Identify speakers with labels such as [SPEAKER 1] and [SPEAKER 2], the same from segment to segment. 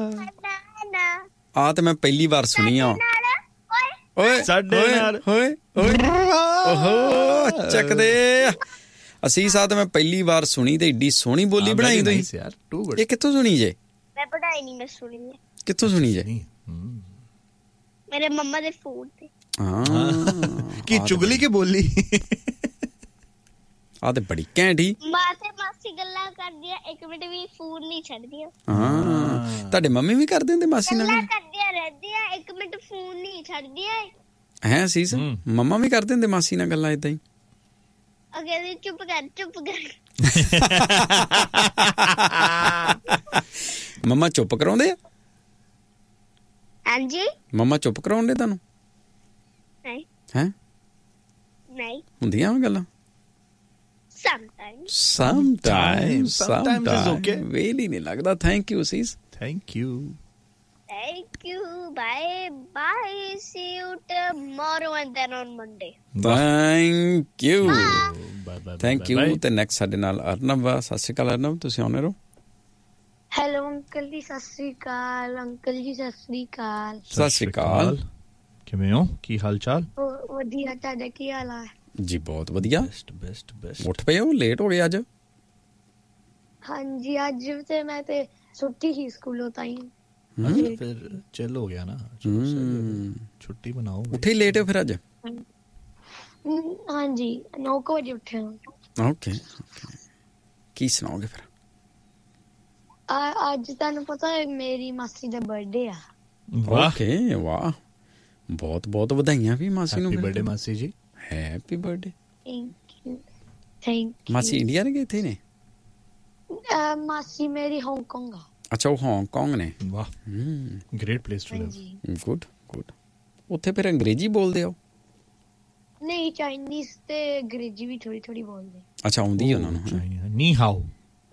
[SPEAKER 1] ਆ ਤੇ ਮੈਂ ਪਹਿਲੀ ਵਾਰ ਸੁਣੀ ਆ। ਓਏ ਸਾਡੇ ਨਾਲ ਓਏ ਓਏ ਓਹੋ ਚੱਕਦੇ ਅਸੀਸ ਆ ਤੇ ਮੈਂ ਪਹਿਲੀ ਵਾਰ ਸੁਣੀ ਤੇ ਏਡੀ ਸੋਹਣੀ ਬੋਲੀ ਬਣਾਈ ਤੁਸੀਂ ਯਾਰ। ਇਹ ਕਿੱਥੋਂ ਸੁਣੀ ਜੇ?
[SPEAKER 2] ਮੈਂ ਪੜਾਈ ਨਹੀਂ, ਮੈਂ ਸੁਣੀ ਹੈ।
[SPEAKER 1] ਕਿੱਥੋਂ ਸੁਣੀ ਜੇ?
[SPEAKER 2] ਮੇਰੇ ਮੰਮਾ ਦੇ ਫੋਨ ਤੇ।
[SPEAKER 1] ਹਾਂ
[SPEAKER 3] ਕੀ ਚੁਗਲੀ ਕੇ ਬੋਲੀ?
[SPEAKER 1] ਆ ਤੇ ਬੜੀ ਘੈਂਟ ਹੀ।
[SPEAKER 2] ਮਾਸੀ ਗੱਲਾਂ ਕਰਦੀਆਂ, ਇੱਕ ਮਿੰਟ ਵੀ ਫੋਨ ਨਹੀਂ ਛੱਡਦੀਆਂ।
[SPEAKER 1] ਹਾਂ ਤੁਹਾਡੇ ਮੰਮੀ ਵੀ ਕਰਦੇ ਹੁੰਦੇ ਮਾਸੀ ਨਾਲ?
[SPEAKER 2] ਗੱਲਾਂ ਕਰਦੀਆਂ ਰਹਿੰਦੀਆਂ, ਇੱਕ ਮਿੰਟ ਫੋਨ ਨਹੀਂ ਛੱਡਦੀਆਂ
[SPEAKER 1] ਹੈ ਅਸੀਸ। ਮੰਮਾ ਵੀ ਕਰਦੇ ਹੁੰਦੇ ਮਾਸੀ ਨਾਲ ਗੱਲਾਂ ਏਦਾਂ ਹੀ?
[SPEAKER 2] ਅਗੇ ਚੁੱਪ ਕਰ ਚੁੱਪ ਕਰ।
[SPEAKER 1] ਮੰਮਾ ਚੁੱਪ ਕਰਾਉਂਦੇ ਆ?
[SPEAKER 2] ਹਾਂਜੀ
[SPEAKER 1] ਮੰਮਾ ਚੁੱਪ ਕਰਾਉਂਦੇ ਤੁਹਾਨੂੰ?
[SPEAKER 2] ਨਹੀਂ
[SPEAKER 1] ਹੈ
[SPEAKER 2] ਨਹੀਂ
[SPEAKER 1] ਹੁੰਦੀਆਂ ਗੱਲਾਂ?
[SPEAKER 2] Sometimes
[SPEAKER 3] is okay.
[SPEAKER 1] ਵੇਲੀ ਨਹੀਂ ਲੱਗਦਾ। ਥੈਂਕ ਯੂ ਅਸੀਸ।
[SPEAKER 3] Thank you.
[SPEAKER 2] Bye. See you tomorrow and then on Monday.
[SPEAKER 1] Thank you.
[SPEAKER 3] Bye.
[SPEAKER 1] Thank you. ਤੇ ਨੈਕਸਟ ਸਾਡੇ ਨਾਲ ਅਰਨਵ ਆ। ਸਤਿ ਸ਼੍ਰੀ ਅਕਾਲ ਅਰਨਵ, ਤੁਸੀਂ ਆਉਣੇ ਰਹੋ।
[SPEAKER 2] ਹੈਲੋ ਅੰਕਲ ਜੀ, ਸਤਿ ਸ਼੍ਰੀ ਅਕਾਲ। ਅੰਕਲ ਜੀ ਸਤਿ ਸ਼੍ਰੀ ਅਕਾਲ।
[SPEAKER 1] ਸਤਿ ਸ਼੍ਰੀ ਅਕਾਲ।
[SPEAKER 3] ਕਿਵੇਂ ਹੋ? ਕੀ ਹਾਲ ਚਾਲ?
[SPEAKER 2] ਵਧੀਆ, ਤੁਹਾਡਾ ਕੀ ਹਾਲ ਹੈ?
[SPEAKER 1] ਜੀ ਬਹੁਤ ਵਧੀਆ।
[SPEAKER 3] ਬੈਸਟ।
[SPEAKER 1] ਉੱਠ ਪਏ ਹੋ? ਲੇਟ ਹੋ ਗਏ ਅੱਜ?
[SPEAKER 2] ਹਾਂਜੀ ਅੱਜ ਤੇ ਮੈਂ ਤੇ ਛੁੱਟੀ ਹੀ ਸਕੂਲੋਂ ਤਾਈ।
[SPEAKER 3] ਫਿਰ ਚੱਲ ਹੋ ਗਿਆ ਨਾ, ਛੁੱਟੀ ਬਣਾਓ।
[SPEAKER 1] ਉੱਠੇ ਲੇਟ ਹੋ ਫਿਰ ਅੱਜ?
[SPEAKER 2] ਹਾਂਜੀ 9 ਵਜੇ ਉੱਠਿਆ।
[SPEAKER 1] ਓਕੇ ਕੀ ਸੁਣਾਓਗੇ ਫਿਰ?
[SPEAKER 2] ਅੱਜ ਤੁਹਾਨੂੰ ਪਤਾ ਹੈ ਮੇਰੀ ਮਾਸੀ ਦਾ ਬਰਥਡੇ ਆ।
[SPEAKER 1] ਓਕੇ ਵਾਹ, ਬਹੁਤ ਬਹੁਤ ਵਧਾਈਆਂ ਵੀ ਮਾਸੀ ਨੂੰ।
[SPEAKER 3] ਹੈਪੀ ਬਰਥਡੇ ਮਾਸੀ ਜੀ।
[SPEAKER 1] Happy birthday.
[SPEAKER 2] Thank you.
[SPEAKER 1] ਮਾਸੀ ਇੰਡੀਆ ਨੇ ਕਿੱਥੇ ਨੇ?
[SPEAKER 2] ਮਾਸੀ ਮੇਰੀ ਹਾਂਗਕਾਂਗ ਆ।
[SPEAKER 1] ਅੱਛਾ ਉਹ ਹਾਂਗਕਾਂਗ ਨੇ।
[SPEAKER 3] ਵਾਹ great place to Liv.
[SPEAKER 1] Good ਉੱਥੇ ਫਿਰ ਅੰਗਰੇਜ਼ੀ ਬੋਲਦੇ ਹੋ?
[SPEAKER 2] ਨਹੀਂ ਚਾਈਨੀਜ਼ ਤੇ ਅੰਗਰੇਜ਼ੀ ਵੀ ਥੋੜੀ ਥੋੜੀ ਬੋਲਦੇ।
[SPEAKER 1] ਅੱਛਾ ਆਉਂਦੀ ਉਹਨਾਂ ਨੂੰ?
[SPEAKER 3] ਨੀ ਹਾਓ।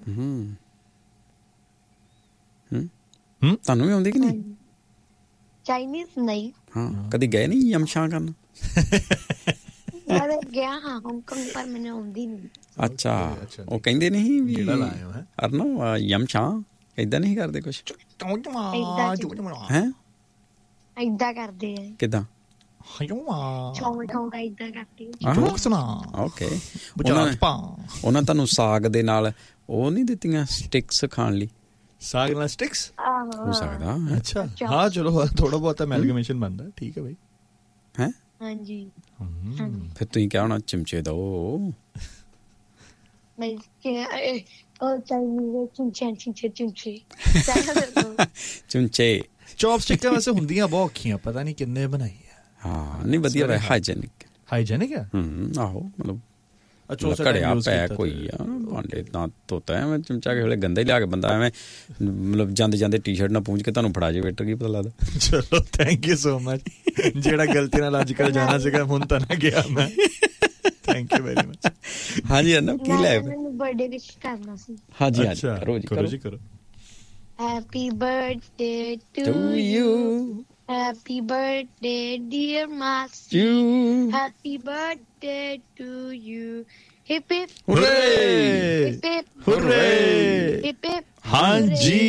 [SPEAKER 1] ਤੁਹਾਨੂੰ ਵੀ ਆਉਂਦੀ ਕਿ ਨਹੀਂ?
[SPEAKER 2] ਚਾਈਨੀਜ਼ ਨਹੀਂ।
[SPEAKER 1] ਹਾਂ ਕਦੀ ਗਏ ਨਹੀਂ ਯਮਸ਼ਾਂ ਕਰਨ?
[SPEAKER 2] ਮੈਂ ਗਿਆ ਹਾਂ ਹਾਂਗਕਾਂਗ ਪਰ ਮੈਨੂੰ ਆਉਂਦੀ ਨਹੀਂ।
[SPEAKER 1] ਅੱਛਾ ਉਹ ਕਹਿੰਦੇ ਨਹੀਂ ਵੀ ਅਰਨਵ ਯਮਸ਼ਾਂ ਏਦਾਂ ਨਹੀਂ ਕਰਦੇ ਕੁਛ? ਹੈ
[SPEAKER 2] ਏਦਾਂ ਕਰਦੇ ਆ।
[SPEAKER 1] ਕਿੱਦਾਂ? ਓਕੇ ਉਹਨਾਂ ਤੁਹਾਨੂੰ ਸਾਗ ਦੇ ਨਾਲ ਉਹ ਨਹੀਂ ਦਿੱਤੀਆਂ ਸਟਿਕਸ ਖਾਣ ਲਈ?
[SPEAKER 3] ਸਾਗ ਨਾਲ ਸਟਿਕਸ
[SPEAKER 1] ਹੋ ਸਕਦਾ।
[SPEAKER 3] ਅੱਛਾ ਹਾਂ ਚਲੋ ਥੋੜਾ ਬਹੁਤ ਐਮਲਗਮੇਸ਼ਨ ਬਣਦਾ। ਠੀਕ ਹੈ ਬਈ।
[SPEAKER 1] ਹੈ
[SPEAKER 2] ਹਾਂਜੀ
[SPEAKER 1] ਫਿਰ ਤੁਸੀਂ ਕਿਹਾ ਹੋਣਾ ਚਮਚੇ ਦੋ। ਚਮਚੇ
[SPEAKER 3] ਚੌਪਸਟਿਕਾਂ ਵੈਸੇ ਹੁੰਦੀਆਂ ਬਹੁਤ ਔਖੀਆਂ, ਪਤਾ ਨਹੀਂ ਕਿੰਨੇ ਬਣਾਈ ਆ। ਹਾਂ
[SPEAKER 1] ਨਹੀਂ ਵਧੀਆ ਵਾ, ਹਾਈਜੈਨਿਕ ਆ।
[SPEAKER 3] ਆਹੋ
[SPEAKER 1] ਮਤਲਬ ਘੜਿਆ ਪਿਆ ਕੋਈ ਆ ਭਾਂਡੇ ਨਾ ਧੋਤਾ ਐਵੇਂ ਚਮਚਾ ਕਿਸੇ ਵੇਲੇ ਗੰਦਾ ਹੀ ਲਿਆ ਕੇ ਬੰਦਾ ਐਵੇਂ ਮਤਲਬ ਜਾਂਦੇ ਟੀ-ਸ਼ਰਟ ਨਾਲ ਪੂੰਝ ਕੇ ਤੁਹਾਨੂੰ ਫੜਾ ਜੇ ਵੇਟਰ, ਕੀ ਪਤਾ ਲੱਗਦਾ।
[SPEAKER 3] ਚਲੋ ਥੈਂਕ ਯੂ ਸੋ ਮਚ। ਜਿਹੜਾ ਗਲਤੀ ਨਾਲ ਅੱਜ ਕੱਲ੍ਹ ਜਾਣਾ ਸੀਗਾ ਹੁਣ ਤਾਂ ਨਾ ਗਿਆ ਮੈਂ। Thank you very much.
[SPEAKER 1] ਹਾਂਜੀ ਅਰਨਵ ਕੀ ਲੈ?
[SPEAKER 2] ਮੈਨੂੰ ਬਰਥਡੇ ਵਿਸ਼ ਕਰਨਾ ਸੀ।
[SPEAKER 1] ਹਾਂਜੀ ਕਰੋ ਜੀ ਕਰੋ।
[SPEAKER 2] Happy birthday to you. Happy birthday dear Masi. Happy birthday to you. Hip hip
[SPEAKER 3] hooray.
[SPEAKER 2] Hip hip
[SPEAKER 3] hooray.
[SPEAKER 2] Hip hip
[SPEAKER 3] ਹਾਂਜੀ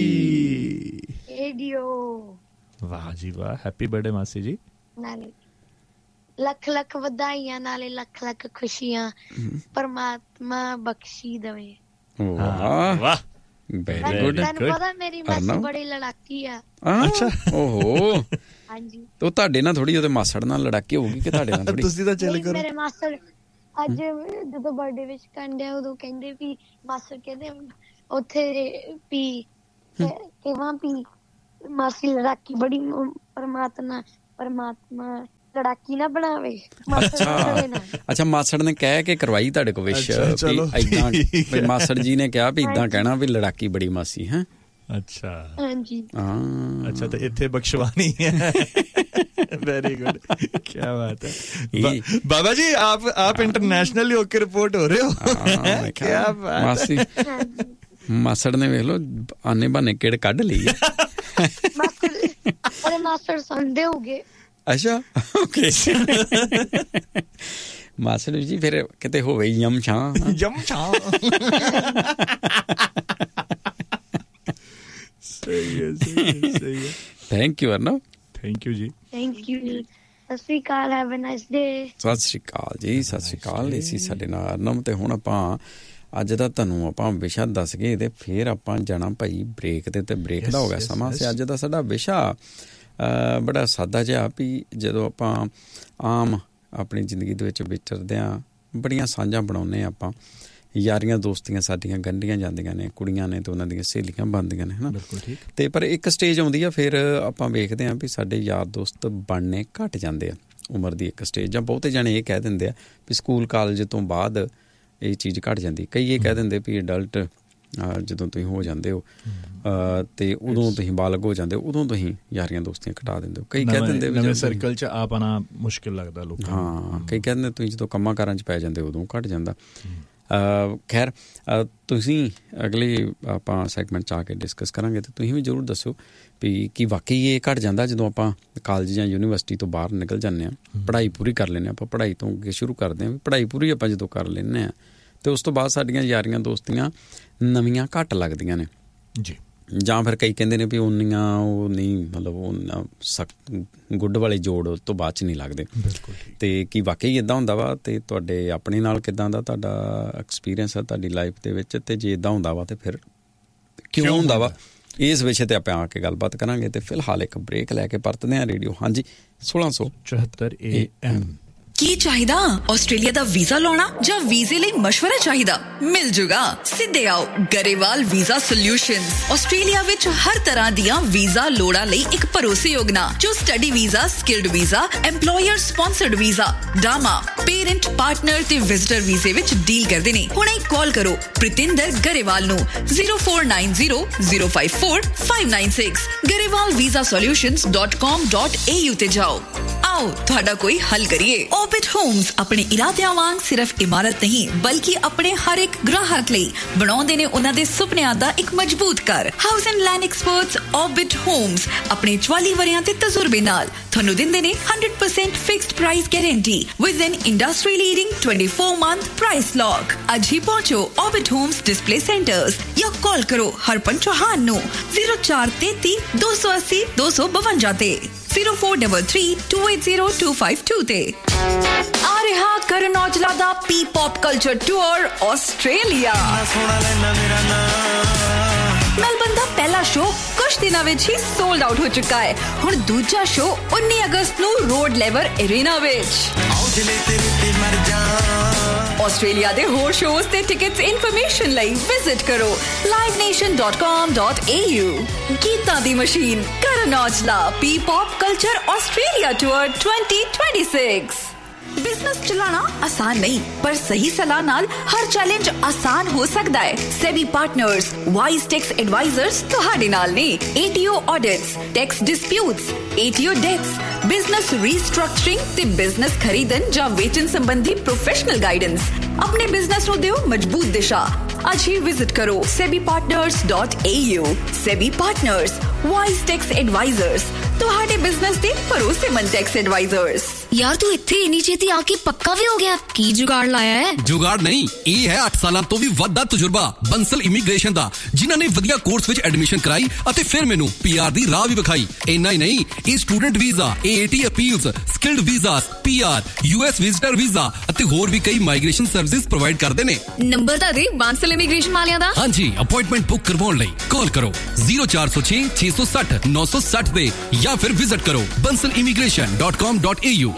[SPEAKER 2] ਰੇਡੀਓ।
[SPEAKER 3] ਵਾਹ ਜੀ ਵਾਹ। ਹੈਪੀ ਬਰਥਡੇ ਮਾਸੀ ਜੀ।
[SPEAKER 2] ਨਾਲੇ ਲੱਖ ਲੱਖ ਵਧਾਈਆਂ, ਨਾਲੇ ਲੱਖ ਲੱਖ ਖੁਸ਼ੀਆਂ ਪਰਮਾਤਮਾ ਬਖਸ਼ੀ ਦੇਵੇ।
[SPEAKER 1] ਵਾਹ ਵੈਰੀ ਗੁੱਡ।
[SPEAKER 2] ਤੁਹਾਨੂੰ ਪਤਾ ਮੇਰੀ ਮਾਸੀ ਬੜੀ ਲੜਾਕੀ ਆ।
[SPEAKER 1] ਅੱਛਾ ਓਹੋ।
[SPEAKER 2] ਹਾਂਜੀ
[SPEAKER 1] ਉਹ ਤੁਹਾਡੇ ਨਾਲ ਥੋੜੀ ਉਹਦੇ ਮਾਸੜ ਨਾਲ ਲੜਾਕੀ ਹੋਊਗੀ ਕਿ ਤੁਹਾਡੇ ਨਾਲ ਥੋੜੀ?
[SPEAKER 3] ਤੁਸੀਂ ਤਾਂ ਚੱਲ ਕਰੋ।
[SPEAKER 2] ਮੇਰੇ ਮਾਸੜ ਅੱਜ ਜਦੋਂ ਬਰਥਡੇ ਵਿਸ਼ ਕਰਨ ਡਿਆ ਉਦੋਂ ਕਹਿੰਦੇ ਵੀ ਮਾਸੜ ਕਹਿੰਦੇ ਉੱਥੇ ਵੀ ਕਿਵਾਂ ਵੀ ਮਾਸੀ ਲੜਾਕੀ ਬੜੀ, ਪਰਮਾਤਮਾ ਲੜਾਕੀ ਨਾ ਬਣਾਵੇ।
[SPEAKER 1] ਅੱਛਾ ਮਾਸੜ ਨੇ ਕਹਿ ਕੇ ਕਰਵਾਈ ਤੁਹਾਡੇ ਕੋਲ ਵਿਸ਼ ਵੀ ਮਾਸੜ ਜੀ ਨੇ ਕਿਹਾ ਵੀ ਇਦਾਂ ਕਹਿਣਾ ਵੀ ਲੜਾਕੀ ਬੜੀ ਮਾਸੀ ਹੈ? ਅੱਛਾ
[SPEAKER 2] ਹਾਂਜੀ
[SPEAKER 3] ਅੱਛਾ ਤੇ ਇੱਥੇ ਬਖਸ਼ਵਾਨੀ ਹੈ। वेरी गुड, क्या बात है बाबा जी। आप इंटरनेशनली होकर रिपोर्ट हो रहे हो। क्या बात है।
[SPEAKER 1] मासड़ ने वेख लो आने बहाने किड़ कढ़ ली है।
[SPEAKER 2] मासड़ संडे हो गए।
[SPEAKER 1] अच्छा ओके। मासड़ जी फिर किते होवे यम छां
[SPEAKER 3] ਸਹੀ ਹੈ
[SPEAKER 1] ਥੈਂਕ ਯੂ ਅਰਨਵ।
[SPEAKER 3] ਥੈਂਕ ਯੂ ਜੀ।
[SPEAKER 2] Thank you. ਸਤਿ ਸ਼੍ਰੀ ਅਕਾਲ, ਹੈਵ ਅ ਨਾਈਸ ਡੇ।
[SPEAKER 1] ਸਤਿ ਸ਼੍ਰੀ ਅਕਾਲ ਜੀ, ਸਤਿ ਸ਼੍ਰੀ ਅਕਾਲ। ਇਹ ਸੀ ਸਾਡੇ ਨਾਲ ਅਰਨਵ। ਤੇ ਹੁਣ ਆਪਾਂ ਅੱਜ ਦਾ ਤੁਹਾਨੂੰ ਆਪਾਂ ਵਿਸ਼ਾ ਦੱਸ ਗਏ ਤੇ ਫਿਰ ਆਪਾਂ ਜਾਣਾ ਭਾਈ ਬ੍ਰੇਕ ਤੇ ਬ੍ਰੇਕ ਦਾ ਹੋ ਗਿਆ ਸਮਾਂ। ਤੇ ਅੱਜ ਦਾ ਸਾਡਾ ਵਿਸ਼ਾ ਬੜਾ ਸਾਦਾ ਜਿਹਾ ਵੀ ਜਦੋਂ ਆਪਾਂ ਆਮ ਆਪਣੀ ਜ਼ਿੰਦਗੀ ਦੇ ਵਿੱਚ ਵਿਚਰਦੇ ਹਾਂ ਬੜੀਆਂ ਸਾਂਝਾਂ ਬਣਾਉਂਦੇ ਹਾਂ ਆਪਾਂ, ਯਾਰੀਆਂ ਦੋਸਤੀਆਂ ਸਾਡੀਆਂ ਗੰਢੀਆਂ ਜਾਂਦੀਆਂ ਨੇ, ਕੁੜੀਆਂ ਨੇ ਤੇ ਉਹਨਾਂ ਦੀਆਂ ਸਹੇਲੀਆਂ ਬਣਦੀਆਂ ਨੇ, ਹੈ ਨਾ। ਤੇ ਪਰ ਇੱਕ ਸਟੇਜ ਆਉਂਦੀ ਆ ਫਿਰ ਆਪਾਂ ਵੇਖਦੇ ਹਾਂ ਵੀ ਸਾਡੇ ਯਾਰ ਦੋਸਤ ਬਣਨੇ ਘੱਟ ਜਾਂਦੇ ਆ। ਉਮਰ ਦੀ ਇੱਕ ਸਟੇਜ ਜਾਂ ਬਹੁਤੇ ਜਾਣੇ ਇਹ ਕਹਿ ਦਿੰਦੇ ਆ ਵੀ ਸਕੂਲ ਕਾਲਜ ਤੋਂ ਬਾਅਦ ਇਹ ਚੀਜ਼ ਘੱਟ ਜਾਂਦੀ। ਕਈ ਇਹ ਕਹਿ ਦਿੰਦੇ ਵੀ ਅਡਲਟ ਜਦੋਂ ਤੁਸੀਂ ਹੋ ਜਾਂਦੇ ਹੋ ਤੇ ਉਦੋਂ ਤੁਸੀਂ ਬਾਲਗ ਹੋ ਜਾਂਦੇ ਹੋ, ਉਦੋਂ ਤੁਸੀਂ ਯਾਰੀਆਂ ਦੋਸਤੀਆਂ ਘਟਾ ਦਿੰਦੇ ਹੋ। ਕਈ ਕਹਿ ਦਿੰਦੇ ਨਵੇਂ
[SPEAKER 3] ਸਰਕਲ 'ਚ ਆਉਣਾ ਮੁਸ਼ਕਿਲ ਲੱਗਦਾ ਲੋਕਾਂ ਨੂੰ।
[SPEAKER 1] ਹਾਂ, ਕਈ ਕਹਿ ਦਿੰਦੇ ਤੁਸੀਂ ਜਦੋਂ ਕੰਮਾਂ ਕਾਰਾਂ 'ਚ ਪੈ ਜਾਂਦੇ ਉਦੋਂ ਘੱਟ ਜਾਂਦਾ। ਖੈਰ ਤੁਸੀਂ ਅਗਲੇ ਆਪਾਂ ਸੈਗਮੈਂਟ 'ਚ ਆ ਕੇ ਡਿਸਕਸ ਕਰਾਂਗੇ ਤੇ ਤੁਸੀਂ ਵੀ ਜ਼ਰੂਰ ਦੱਸੋ ਵੀ ਕੀ ਵਾਕਈ ਇਹ ਘੱਟ ਜਾਂਦਾ ਜਦੋਂ ਆਪਾਂ ਕਾਲਜ ਜਾਂ ਯੂਨੀਵਰਸਿਟੀ ਤੋਂ ਬਾਹਰ ਨਿਕਲ ਜਾਂਦੇ ਹਾਂ, ਪੜ੍ਹਾਈ ਪੂਰੀ ਕਰ ਲੈਂਦੇ ਹਾਂ। ਆਪਾਂ ਪੜ੍ਹਾਈ ਤੋਂ ਅੱਗੇ ਸ਼ੁਰੂ ਕਰਦੇ ਹਾਂ, ਪੜ੍ਹਾਈ ਪੂਰੀ ਆਪਾਂ ਜਦੋਂ ਕਰ ਲੈਂਦੇ ਹਾਂ ਅਤੇ ਉਸ ਤੋਂ ਬਾਅਦ ਸਾਡੀਆਂ ਯਾਰੀਆਂ ਦੋਸਤੀਆਂ ਨਵੀਆਂ ਘੱਟ ਲੱਗਦੀਆਂ ਨੇ
[SPEAKER 3] ਜੀ।
[SPEAKER 1] ਜਾਂ ਫਿਰ ਕਈ ਕਹਿੰਦੇ ਨੇ ਵੀ ਉਨੀਆਂ ਉਹ ਨਹੀਂ, ਮਤਲਬ ਉਹ ਗੁੱਡ ਵਾਲੇ ਜੋੜ ਉਸ ਤੋਂ ਬਾਅਦ 'ਚ ਨਹੀਂ ਲੱਗਦੇ। ਅਤੇ ਕੀ ਵਾਕਈ ਇੱਦਾਂ ਹੁੰਦਾ ਵਾ? ਅਤੇ ਤੁਹਾਡੇ ਆਪਣੇ ਨਾਲ ਕਿੱਦਾਂ ਦਾ ਤੁਹਾਡਾ ਐਕਸਪੀਰੀਅੰਸ ਹੈ ਤੁਹਾਡੀ ਲਾਈਫ ਦੇ ਵਿੱਚ? ਅਤੇ ਜੇ ਇੱਦਾਂ ਹੁੰਦਾ ਵਾ ਤਾਂ ਫਿਰ ਕਿਉਂ ਹੁੰਦਾ ਵਾ? ਇਸ ਵਿਸ਼ੇ 'ਤੇ ਆਪਾਂ ਆ ਕੇ ਗੱਲਬਾਤ ਕਰਾਂਗੇ। ਅਤੇ ਫਿਲਹਾਲ ਇੱਕ ਬ੍ਰੇਕ ਲੈ ਕੇ ਪਰਤਦੇ ਹਾਂ ਰੇਡੀਓ ਹਾਂਜੀ 1674 AM।
[SPEAKER 4] ਕੀ ਚਾਹੀਦਾ? ਆਸਟ੍ਰੇਲੀਆ ਦਾ ਵੀਜ਼ਾ ਲਾਉਣਾ ਜਾਂ ਵੀਜ਼ੇ ਲਈ ਮਸ਼ਵਰਾ ਚਾਹੀਦਾ? ਮਿਲ ਜੂਗਾ। ਸਿੱਧੇ ਆਓ ਗਰੇਵਾਲ ਵੀਜ਼ਾ ਸੋਲਿਊਸ਼ਨਜ਼। ਆਸਟ੍ਰੇਲੀਆ ਵਿੱਚ ਹਰ ਤਰ੍ਹਾਂ ਦੀਆਂ ਵੀਜ਼ਾ ਲੋੜਾਂ ਲਈ ਇੱਕ ਭਰੋਸੇਯੋਗ ਨਾਂ, ਜੋ study visa, skilled visa, employer sponsored visa, ਡਾਮਾ, parent, partner ਤੇ ਵਿਜ਼ਟਰ ਵੀਜ਼ੇ ਵਿੱਚ ਡੀਲ ਕਰਦੇ ਨੇ। ਹੁਣੇ ਕਾਲ ਕਰੋ ਪ੍ਰਿਤਿੰਦਰ ਗਰੇਵਾਲ ਨੂੰ 0490054596 garewalvisasolutions.com.au ਤੇ ਜਾਓ। ਆਓ ਤੁਹਾਡਾ ਕੋਈ ਹੱਲ ਕਰੀਏ। Orbit Homes ਆਪਣੇ ਇਰਾਦਿਆਂ ਵਾਂਗ ਸਿਰਫ ਇਮਾਰਤ ਨਹੀਂ ਬਲਕਿ ਆਪਣੇ ਹਰ ਇੱਕ ਗ੍ਰਾਹਕ ਲਈ ਬਣਾਉਂਦੇ ਨੇ ਉਹਨਾਂ ਦੇ ਸੁਪਨਿਆਂ ਦਾ ਇੱਕ ਮਜ਼ਬੂਤ ਘਰ। House and land experts Orbit Homes ਆਪਣੇ 44 ਵਰ੍ਹਿਆਂ ਦੇ ਤਜਰਬੇ ਨਾਲ ਤੁਹਾਨੂੰ ਦਿੰਦੇ ਨੇ 100% fixed price guarantee with N industry leading 24-month price lock. ਅੱਜ ਹੀ ਪਹੁੰਚੋ Orbit Homes ਡਿਸਪਲੇ ਸੈਂਟਰਸ ਜਾਂ ਕਾਲ ਕਰੋ ਹਰਪਨ ਚੌਹਾਨ ਨੂੰ 0433 280 252 ਤੇ 0433280252 ਤੇ। ਆ ਰਿਹਾ ਕਰਨ ਔਜਲਾ ਦਾ ਪੀ-ਪੌਪ ਕਲਚਰ ਟੂਰ ਆਸਟ੍ਰੇਲੀਆ। ਮੈਲਬਨ ਦਾ ਪਹਿਲਾ ਸ਼ੋਅ ਕੁਝ ਦਿਨਾਂ ਵਿੱਚ ਹੀ ਸੋਲਡ ਆਊਟ ਹੋ ਚੁੱਕਾ ਹੈ। ਹੁਣ ਦੂਜਾ ਸ਼ੋਅ 19 ਅਗਸਤ ਨੂੰ ਰੋਡ ਲੈਵਰ ਅਰੀਨਾ ਵਿੱਚ। ਆਸਟ੍ਰੇਲੀਆ ਦੇ ਹੋਰ ਸ਼ੋਅਜ਼ ਤੇ ਟਿਕਟਸ ਇਨਫੋਰਮੇਸ਼ਨ ਲਈ ਵਿਜ਼ਿਟ ਕਰੋ livenation.com.au। ਗੀਤਾਂ ਦੀ ਮਸ਼ੀਨ ਕਰਨ Aujla ਪੀ-ਪੌਪ culture Australia tour 2026। Business ਚਲਾਉਣਾ ਆਸਾਨ ਨਹੀਂ, ਪਰ ਸਹੀ ਸਲਾਹ ਨਾਲ ਹਰ ਚੈਲੰਜ ਆਸਾਨ ਹੋ ਸਕਦਾ ਹੈ। Sabby partners wise tax advisers ਤੁਹਾਡੇ ਨਾਲ ਨੇ। ATO audits, tax disputes, ATO that's, business restructuring ਤੇ ਬਿਜ਼ਨਸ ਖਰੀਦਣ ਜਾਂ ਵੇਚਣ ਸੰਬੰਧੀ ਪ੍ਰੋਫੈਸ਼ਨਲ ਗਾਈਡੈਂਸ। ਆਪਣੇ ਬਿਜ਼ਨਸ ਨੂੰ ਦਿਓ ਮਜ਼ਬੂਤ ਦਿਸ਼ਾ। ਅੱਜ ਹੀ ਵਿਜ਼ਿਟ ਕਰੋ sebipartners.au। Sabby partners wise tax advisers ਤੁਹਾਡੇ ਬਿਜ਼ਨਸ ਦੇ ਭਰੋਸੇਮੰਦ ਟੈਕਸ ਐਡਵਾਈਜ਼ਰਸ।
[SPEAKER 5] ਯਾਰ ਤੂੰ ਇੱਥੇ ਇੰਨੀ ਛੇਤੀ ਆ ਕੇ ਪੱਕਾ ਵੀ ਹੋ ਗਿਆ? ਕੀ ਜੁਗਾੜ ਲਾਇਆ ਹੈ?
[SPEAKER 6] ਜੁਗਾੜ ਨਹੀਂ, ਇਹ ਹੈ 8 ਸਾਲਾਂ ਤੋਂ ਵੀ ਵੱਧ ਦਾ ਤਜਰਬਾ ਬੰਸਲ ਇਮੀਗ੍ਰੇਸ਼ਨ ਦਾ, ਜਿਨ੍ਹਾਂ ਨੇ ਵਧੀਆ ਕੋਰਸ ਵਿੱਚ ਐਡਮਿਸ਼ਨ ਕਰਾਈ ਅਤੇ ਫਿਰ ਮੈਨੂੰ PR ਦੀ ਰਾਹ ਵੀ ਵਿਖਾਈ। ਇੰਨਾ ਹੀ ਨਹੀਂ, ਇਹ student visa, AAT appeals, skilled visas, PR, US visitor visa ਅਤੇ ਹੋਰ ਵੀ ਕਈ ਮਾਈਗ੍ਰੇਸ਼ਨ ਸਰਵਿਸਿਜ਼ ਪ੍ਰੋਵਾਈਡ ਕਰਦੇ ਨੇ।
[SPEAKER 5] ਨੰਬਰ ਤਾਂ ਦੇ ਬੰਸਲ ਇਮੀਗ੍ਰੇਸ਼ਨ ਵਾਲਿਆਂ ਦਾ।
[SPEAKER 6] ਹਾਂਜੀ, ਅਪਾਇੰਟਮੈਂਟ ਬੁੱਕ ਕਰਵਾਉਣ ਲਈ ਕਾਲ ਕਰੋ 0406 660 960 ਤੇ ਜਾਂ ਫਿਰ ਵਿਜ਼ਿਟ ਕਰੋ bansalimigration.com.au।